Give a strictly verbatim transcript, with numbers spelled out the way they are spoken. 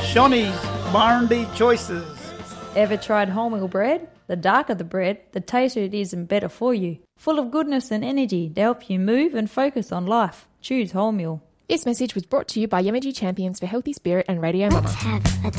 Shawnee's Barndy Choices. Ever tried wholemeal bread? The darker the bread, the tastier it is and better for you. Full of goodness and energy to help you move and focus on life. Choose wholemeal. This message was brought to you by Yamaji Champions for Healthy Spirit and Radio Mama. Let's have a